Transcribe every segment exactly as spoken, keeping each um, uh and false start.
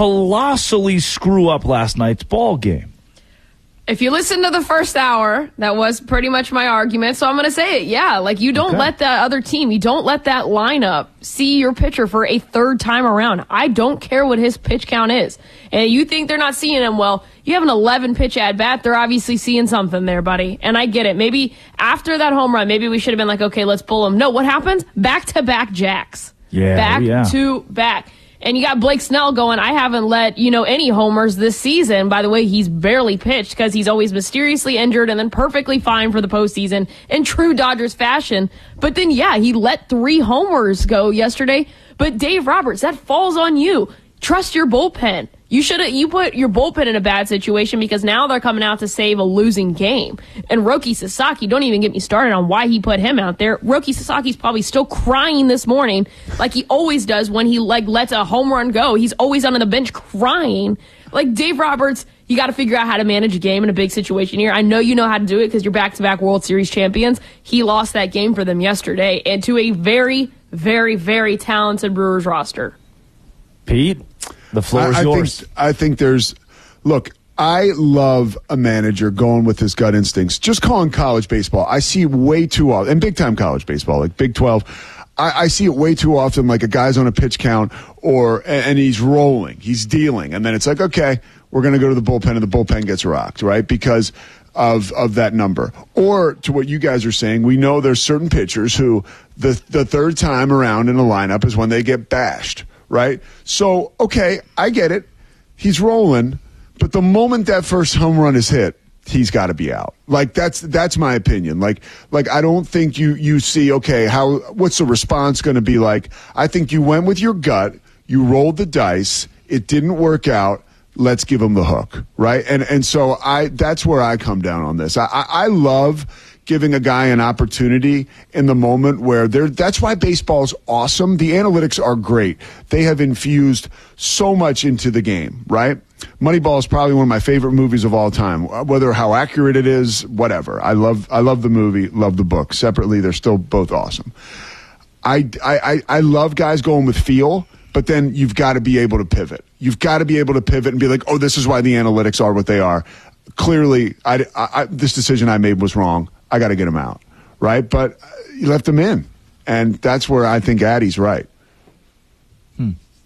colossally screw up last night's ball game. If you listen to the first hour, that was pretty much my argument, so I'm going to say it. Yeah, like you don't okay. let that other team, you don't let that lineup see your pitcher for a third time around. I don't care what his pitch count is. And you think they're not seeing him, well, you have an eleven pitch at bat, they're obviously seeing something there, buddy. And I get it. Maybe after that home run, maybe we should have been like, okay, let's pull him. No, what happens? Back-to-back jacks. Yeah, back yeah. to back. And you got Blake Snell going, I haven't let, you know, any homers this season. By the way, he's barely pitched because he's always mysteriously injured and then perfectly fine for the postseason in true Dodgers fashion. But then, yeah, he let three homers go yesterday. But Dave Roberts, that falls on you. Trust your bullpen. You should have, you put your bullpen in a bad situation because now they're coming out to save a losing game. And Roki Sasaki, don't even get me started on why he put him out there. Roki Sasaki's probably still crying this morning like he always does when he like lets a home run go. He's always on the bench crying. Like Dave Roberts, you got to figure out how to manage a game in a big situation here. I know you know how to do it because you're back-to-back World Series champions. He lost that game for them yesterday and to a very, very, very talented Brewers roster. Pete? The floor is I, I yours. Think, I think there's, look, I love a manager going with his gut instincts. Just calling college baseball, I see way too often, and big-time college baseball, like Big twelve, I, I see it way too often, like a guy's on a pitch count, or and he's rolling, he's dealing, and then it's like, okay, we're going to go to the bullpen, and the bullpen gets rocked, right? Because of of that number. Or to what you guys are saying, we know there's certain pitchers who the the third time around in a lineup is when they get bashed. Right? So, okay, I get it. He's rolling, but the moment that first home run is hit, he's got to be out. Like that's that's my opinion. Like like I don't think you you see, okay, how what's the response going to be like? I think you went with your gut, you rolled the dice, it didn't work out. Let's give him the hook, right? And and so I that's where I come down on this. I I, I love giving a guy an opportunity in the moment where they're, that's why baseball's awesome. The analytics are great. They have infused so much into the game, right? Moneyball is probably one of my favorite movies of all time, whether how accurate it is, whatever. I love, I love the movie, love the book. Separately, they're still both awesome. I, I, I love guys going with feel, but then you've got to be able to pivot. You've got to be able to pivot and be like, oh, this is why the analytics are what they are. Clearly, I, I, this decision I made was wrong. I got to get him out, right? But you left him in, and that's where I think Addy's right. Hmm.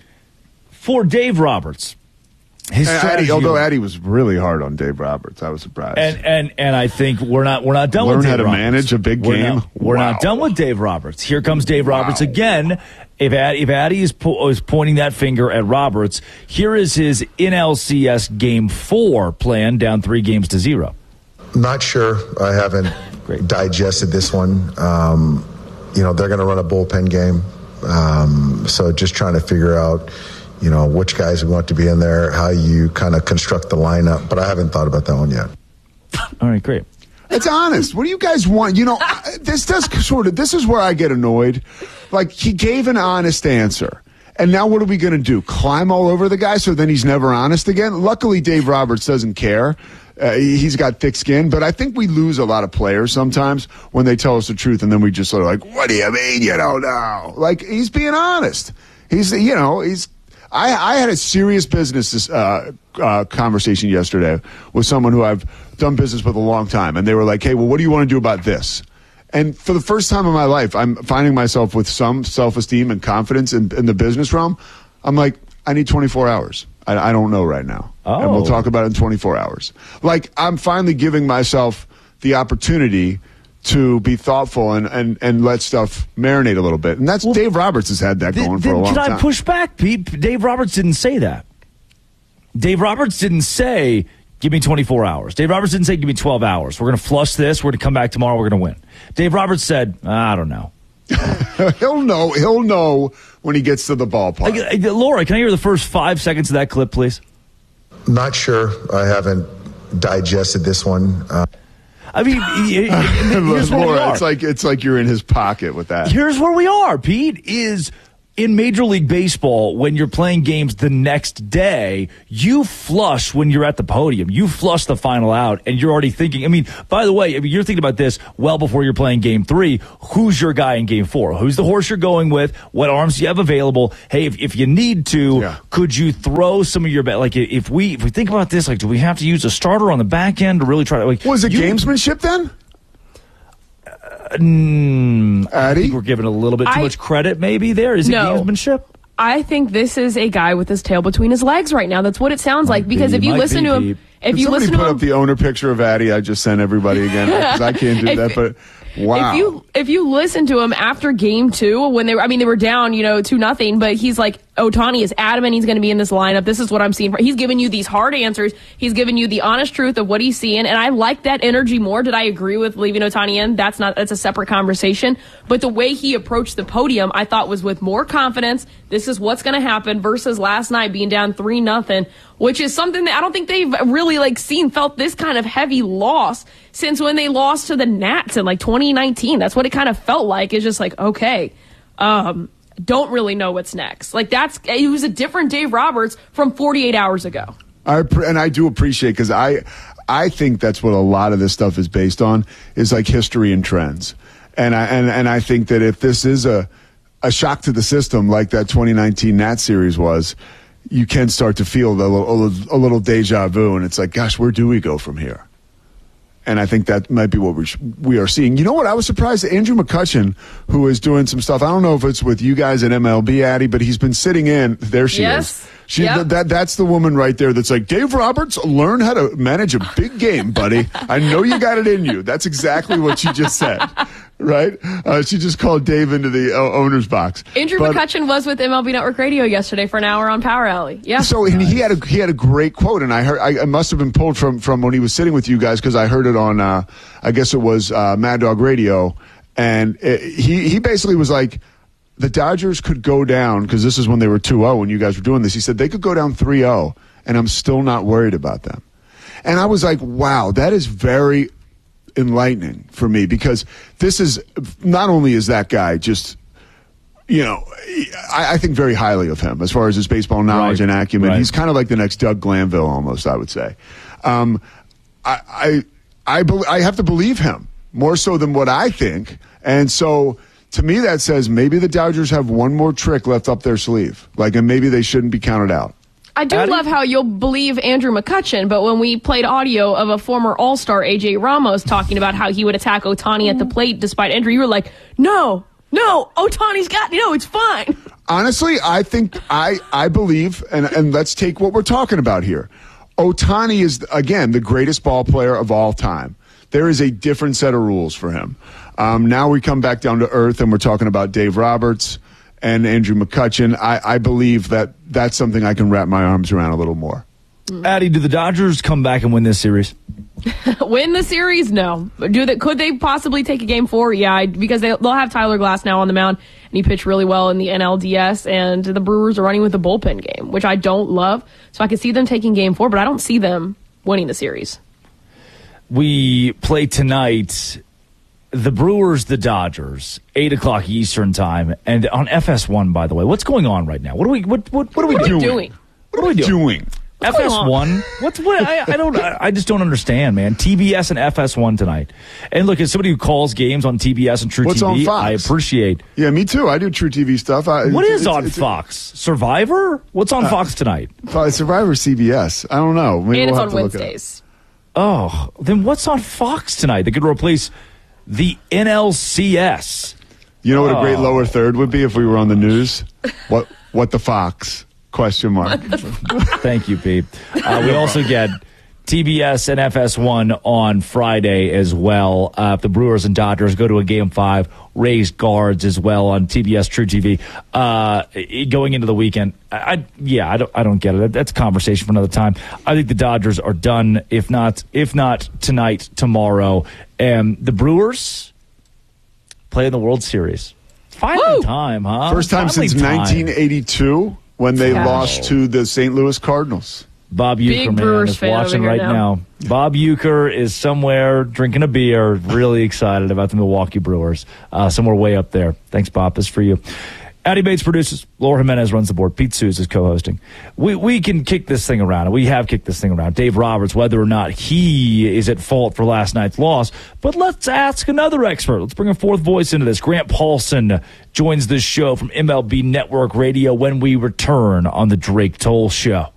For Dave Roberts, his Addy, although Addy was really hard on Dave Roberts, I was surprised. And and and I think we're not we're not done Learn with Dave how to Roberts. manage a big we're game. Not, we're wow. not done with Dave Roberts. Here comes Dave wow. Roberts again. If Addy, if Addy is, po- is pointing that finger at Roberts, here is his N L C S Game Four plan, down three games to zero. Not sure. I haven't Great. digested this one. Um, you know, they're going to run a bullpen game. Um, so just trying to figure out, you know, which guys we want to be in there, how you kind of construct the lineup. But I haven't thought about that one yet. All right, great. It's honest. What do you guys want? You know, this does sort of, this is where I get annoyed. Like, he gave an honest answer. And now what are we going to do? Climb all over the guy so then he's never honest again? Luckily, Dave Roberts doesn't care. Uh, he's got thick skin. But I think we lose a lot of players sometimes when they tell us the truth, and then we just sort of like, what do you mean you don't know? Like, he's being honest. He's, you know, he's. I, I had a serious business uh, uh, conversation yesterday with someone who I've done business with a long time. And they were like, hey, well, what do you want to do about this? And for the first time in my life, I'm finding myself with some self-esteem and confidence in, in the business realm. I'm like, I need twenty-four hours. I, I don't know right now. Oh. And we'll talk about it in twenty-four hours. Like, I'm finally giving myself the opportunity to be thoughtful and, and, and let stuff marinate a little bit. And that's well, Dave Roberts has had that th- going for a long can time. Can I push back, Pete? Dave Roberts didn't say that. Dave Roberts didn't say, give me twenty-four hours. Dave Roberts didn't say, give me twelve hours. We're going to flush this. We're going to come back tomorrow. We're going to win. Dave Roberts said, I don't know. he'll know. He'll know when he gets to the ballpark. I, I, Laura, can I hear the first five seconds of that clip, please? Not sure. I haven't digested this one. Uh, I mean, here's where Laura, we are. It's like, it's like you're in his pocket with that. Here's where we are, Pete, is in Major League Baseball, when you're playing games the next day, you flush when you're at the podium. You flush the final out, and you're already thinking. I mean, by the way, I mean, you're thinking about this well before you're playing game three. Who's your guy in game four? Who's the horse you're going with? What arms do you have available? Hey, if, if you need to, yeah. could you throw some of your like if we if we think about this, like, do we have to use a starter on the back end to really try to? Like, was it you, gamesmanship then? Mm, I Addy? think we're giving a little bit too I, much credit maybe there. Is it no. gamesmanship? I think this is a guy with his tail between his legs right now. That's what it sounds Might like. Because be, if you might listen be, to him, Pete. if Could you somebody listen put to up him, the owner picture of Addy? I just sent everybody again because I can't do if, that. But wow, if you if you listen to him after game two, when they were, I mean, they were down, you know, two nothing, but he's like, Ohtani is adamant he's going to be in this lineup. This is what I'm seeing. He's giving you these hard answers. He's giving you the honest truth of what he's seeing, and I like that energy more. Did I agree with leaving Ohtani in? That's not. That's a separate conversation. But the way he approached the podium, I thought was with more confidence. This is what's going to happen versus last night being down three nothing, which is something that I don't think they've really like seen felt this kind of heavy loss since when they lost to the Nats in like twenty nineteen. That's what it kind of felt like. It's just like, okay, um, don't really know what's next. Like that's it was a different Dave Roberts from forty-eight hours ago. I and I do appreciate because I I think that's what a lot of this stuff is based on is like history and trends, and I and and I think that if this is a a shock to the system like that twenty nineteen Nats series was, you can start to feel the, a, a little deja vu, and it's like, gosh, where do we go from here? And I think that might be what we we are seeing. You know what? I was surprised that Andrew McCutchen, who is doing some stuff. I don't know if it's with you guys at M L B, Addy, but he's been sitting in. There she yes. is. She yep. that that's the woman right there that's like, Dave Roberts, learn how to manage a big game, buddy. I know you got it in you. That's exactly what she just said, right? Uh, she just called Dave into the uh, owner's box. Andrew but, McCutchen was with M L B Network Radio yesterday for an hour on Power Alley. Yeah. So and he had a he had a great quote, and I heard I, I must have been pulled from from when he was sitting with you guys because I heard it on uh, I guess it was uh, Mad Dog Radio, and it, he he basically was like, the Dodgers could go down, because this is when they were two oh when you guys were doing this. He said they could go down three oh, and I'm still not worried about them. And I was like, wow, that is very enlightening for me, because this is, not only is that guy just, you know, I, I think very highly of him as far as his baseball knowledge right. and acumen. Right. He's kind of like the next Doug Glanville almost, I would say. Um, I, I, I, be, I have to believe him more so than what I think. And so, to me, that says maybe the Dodgers have one more trick left up their sleeve. Like, and maybe they shouldn't be counted out. I do Addy? love how you'll believe Andrew McCutchen, but when we played audio of a former All-Star, A J Ramos, talking about how he would attack Ohtani at the plate despite injury, you were like, no, no, Ohtani's got, no, it's fine. Honestly, I think, I, I believe, and, and let's take what we're talking about here. Ohtani is, again, the greatest ball player of all time. There is a different set of rules for him. Um, now we come back down to earth, and we're talking about Dave Roberts and Andrew McCutchen. I, I believe that that's something I can wrap my arms around a little more. Addy, do the Dodgers come back and win this series? Win the series? No. Do they, could they possibly take a game four? Yeah, because they, they'll have Tyler Glass now on the mound, and he pitched really well in the N L D S, and the Brewers are running with a bullpen game, which I don't love. So I could see them taking game four, but I don't see them winning the series. We play tonight. The Brewers, the Dodgers, eight o'clock Eastern time, and on F S one. By the way, what's going on right now? What are we? What? What, what are we What are doing? we doing? What are we doing? F S one. What's what? I, I don't. I, I just don't understand, man. T B S and F S one tonight. And look, as somebody who calls games on T B S and True What's T V, on Fox? I appreciate. Yeah, me too. I do True T V stuff. I, What it's, is on it's, Fox? Survivor? What's on uh, Fox tonight? Survivor C B S. I don't know. Maybe and we'll it's have on to look it Wednesdays. Oh, then what's on Fox tonight? They could replace the N L C S. You know what oh. a great lower third would be if we were on the news? What? What the Fox? Question mark. Thank you, Pete. Uh, we also get T B S and F S one on Friday as well. Uh, if the Brewers and Dodgers go to a game five, raised guards as well on T B S True T V. Uh, going into the weekend, I, I yeah, I don't, I don't get it. That's a conversation for another time. I think the Dodgers are done. If not, if not tonight, tomorrow, and the Brewers play in the World Series. Finally, Woo! time, huh? First time Finally since time. nineteen eighty-two when they Gosh. lost to the Saint Louis Cardinals. Bob Big Uecker, man, Brewers is fan watching over right here now. now. Bob Uecker is somewhere drinking a beer, really excited about the Milwaukee Brewers. Uh, somewhere way up there. Thanks, Bob. This is for you. Addy Bates produces. Laura Jimenez runs the board. Pete Seuss is co-hosting. We we can kick this thing around. We have kicked this thing around. Dave Roberts, whether or not he is at fault for last night's loss. But let's ask another expert. Let's bring a fourth voice into this. Grant Paulson joins this show from M L B Network Radio when we return on the Drake Toll Show.